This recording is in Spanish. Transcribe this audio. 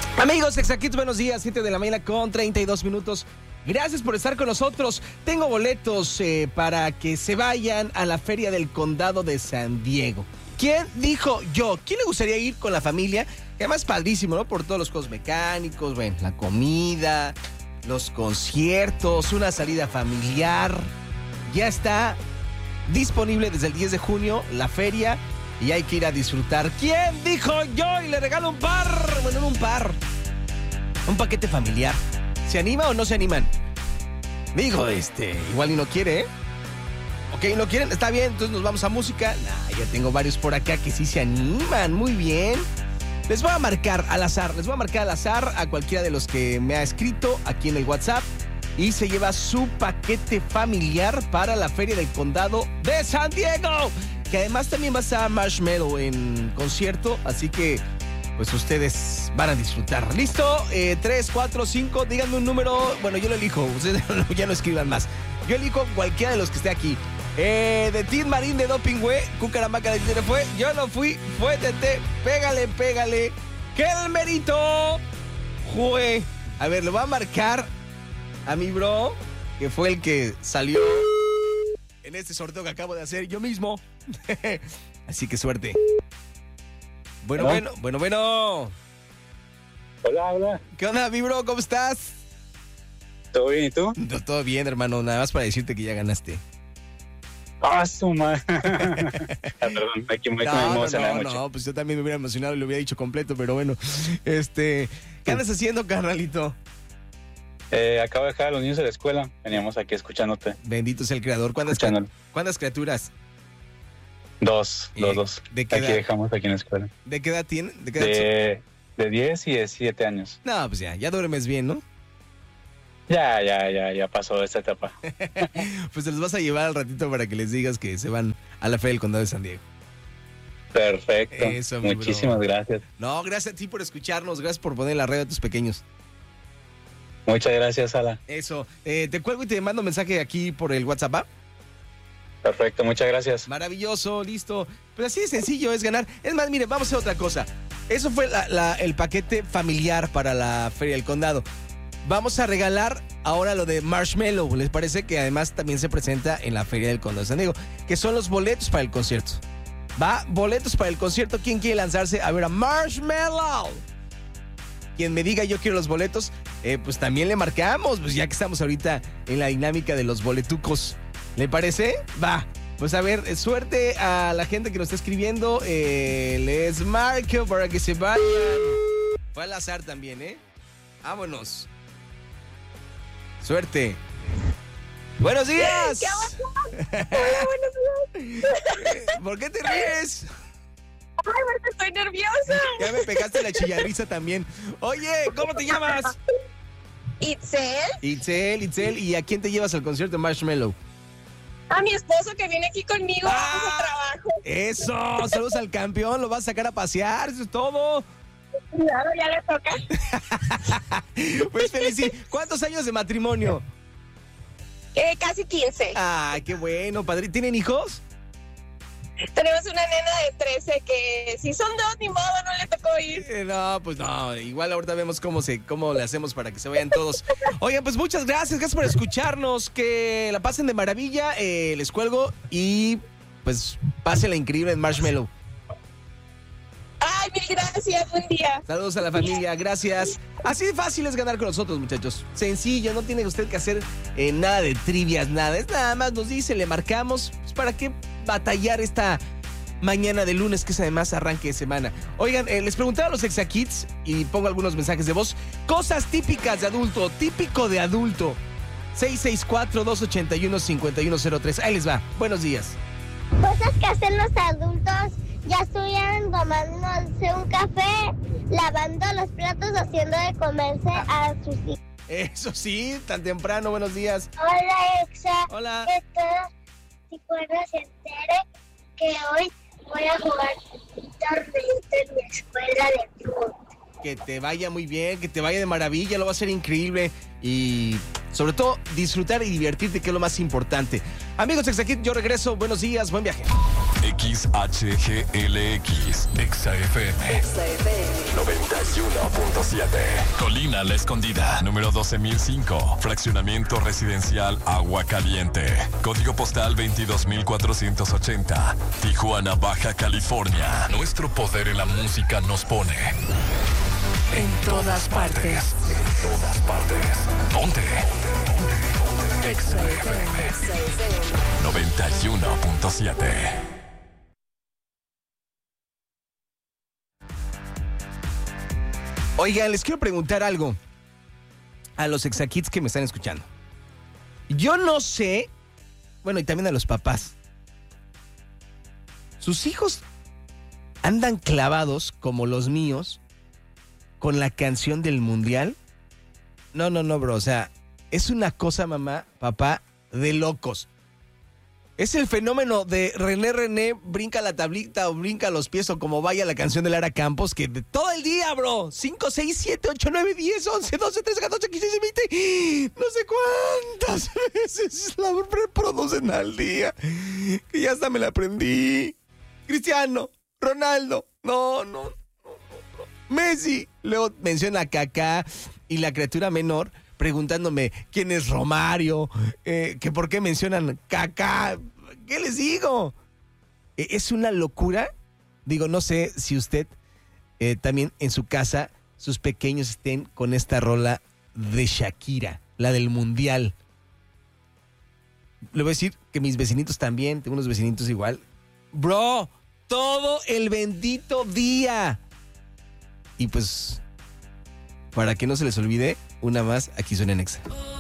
Amigos, Exacits, buenos días, 7 de la mañana con 32 minutos. Gracias por estar con nosotros. Tengo boletos para que se vayan a la Feria del Condado de San Diego. ¿Quién dijo yo? ¿Quién le gustaría ir con la familia? Que además es padrísimo, ¿no? Por todos los juegos mecánicos, bueno, la comida, los conciertos, una salida familiar. Ya está disponible desde el 10 de junio la feria y hay que ir a disfrutar. ¿Quién dijo yo? Y le regalo un par. Bueno, no un par. Un paquete familiar. ¿Se anima o no se animan? Digo, igual y no quiere, ¿eh? Ok, ¿no quieren? Está bien, entonces nos vamos a música. Ya tengo varios por acá que sí se animan. Muy bien. Les voy a marcar al azar. A cualquiera de los que me ha escrito aquí en el WhatsApp. Y se lleva su paquete familiar para la Feria del Condado de San Diego. Que además también va a estar Marshmello en concierto. Así que, pues ustedes van a disfrutar. ¿Listo? 3, 4, 5. Díganme un número. Bueno, yo lo elijo. Ustedes ya no escriban más. Yo elijo cualquiera de los que esté aquí. De Tim Marín de Doping, güey. Cucaramaca de Twitter fue. Yo no fui. Fue Tete. Pégale. Que el mérito. Jue. A ver, lo voy a marcar a mi bro, que fue el que salió en este sorteo que acabo de hacer yo mismo. Así que suerte. Bueno. Hola. ¿Qué onda, mi bro? ¿Cómo estás? ¿Todo bien y tú? Todo bien, hermano. Nada más para decirte que ya ganaste. ¡Ah, su madre! Perdón, me emocioné mucho. No, pues yo también me hubiera emocionado y lo hubiera dicho completo, pero bueno. ¿Qué andas haciendo, carnalito? Acabo de dejar a los niños de la escuela. Veníamos aquí escuchándote. Bendito sea el creador. ¿Cuántas criaturas? Dos. ¿De qué aquí edad? dejamos aquí en la escuela. ¿De qué edad tienen? De 10 y de 7 años. No, pues ya duermes bien, ¿no? Ya pasó esta etapa. Pues te los vas a llevar al ratito para que les digas que se van a la Feria del Condado de San Diego. Perfecto. Eso, muchísimas gracias. No, gracias a ti por escucharnos. Gracias por poner la red a tus pequeños. Muchas gracias, Ala. Eso. Te cuelgo y te mando mensaje aquí por el WhatsApp, ¿va? Perfecto, muchas gracias. Maravilloso, listo. Pues así de sencillo es ganar. Es más, mire, vamos a hacer otra cosa. Eso fue el paquete familiar para la Feria del Condado. Vamos a regalar ahora lo de Marshmello. ¿Les parece? Que además también se presenta en la Feria del Condado de San Diego, que son los boletos para el concierto. ¿Va? Boletos para el concierto. ¿Quién quiere lanzarse a ver a Marshmello? Quien me diga yo quiero los boletos, pues también le marcamos, pues ya que estamos ahorita en la dinámica de los boletucos. ¿Le parece? Va. Pues a ver, suerte a la gente que nos está escribiendo. Les marco para que se vayan. Fue al azar también, ¿eh? Vámonos. Suerte. ¡Buenos días! ¿Qué Hola, buenos días. ¿Por qué te ríes? Ay, porque estoy nerviosa. Ya me pegaste la chillarriza también. Oye, ¿cómo te llamas? Itzel. ¿Y a quién te llevas al concierto de Marshmello? A mi esposo que viene aquí conmigo a su trabajo. Eso, saludos al campeón, lo vas a sacar a pasear, eso es todo. Claro, ya le toca. Pues ¿cuántos años de matrimonio? Casi 15. Ay, qué bueno, padre. ¿Tienen hijos? Tenemos una nena de 13 que si son dos, ni modo, no le tocó ir. No, pues no, igual ahorita vemos cómo le hacemos para que se vayan todos. Oigan, pues muchas gracias por escucharnos, que la pasen de maravilla, les cuelgo y pues pásenla increíble en Marshmello. Ay, mil gracias, buen día. Saludos a la familia, gracias. Así de fácil es ganar con nosotros, muchachos. Sencillo, no tiene usted que hacer nada de trivias, nada. Es nada más, nos dice, le marcamos, pues para qué batallar esta mañana de lunes, que es además arranque de semana. Oigan, les preguntaba a los Exacits y pongo algunos mensajes de voz. Cosas típicas de adulto, típico de adulto. 664-281-5103. Ahí les va. Buenos días. Cosas que hacen los adultos, ya estuvieran tomándose un café, lavando los platos, haciendo de comerse a sus hijos. Eso sí, tan temprano, buenos días. Hola, Exa. Hola. Que todos si puedan se entere que hoy voy a jugar torneo en mi escuela de fútbol. Que te vaya muy bien, que te vaya de maravilla, lo va a ser increíble y sobre todo disfrutar y divertirte, que es lo más importante. Amigos Exacit, yo regreso, buenos días, buen viaje. XHGLX, Exa FM 91.7. Colina La Escondida, número 12.005. Fraccionamiento residencial Agua Caliente. Código postal 22.480. Tijuana, Baja California. Nuestro poder en la música nos pone en todas partes. En todas partes. Ponte. Exa FM 91.7. Oigan, les quiero preguntar algo a los Exakids que me están escuchando. Yo no sé, bueno, y también a los papás. ¿Sus hijos andan clavados como los míos con la canción del mundial? No, bro, o sea, es una cosa, mamá, papá, de locos. Es el fenómeno de René, brinca la tablita o brinca los pies o como vaya la canción de Lara Campos, que de todo el día, bro. 5, 6, 7, 8, 9, 10, 11, 12, 13, 14, 15, 16, 20. No sé cuántas veces la reproducen al día. Que ya hasta me la aprendí. Cristiano, Ronaldo, no. Messi. Luego menciona a Kaká y la criatura menor preguntándome quién es Romario, que por qué mencionan Kaká. ¿Qué les digo? Es una locura. Digo, no sé si usted también en su casa, sus pequeños estén con esta rola de Shakira, la del mundial. Le voy a decir que mis vecinitos también, tengo unos vecinitos igual. Bro, todo el bendito día. Y pues, para que no se les olvide, una más, aquí suena en Exa.